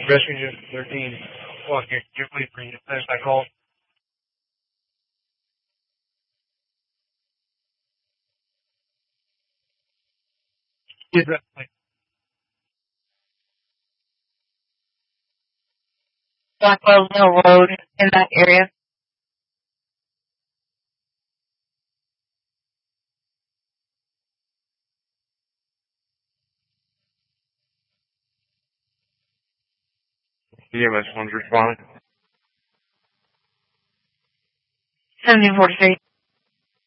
Rescue Unit 13. Fuck, could you please finish that call? Is that like Blackwell Mill Road in that area? EMS one's responding? 1743.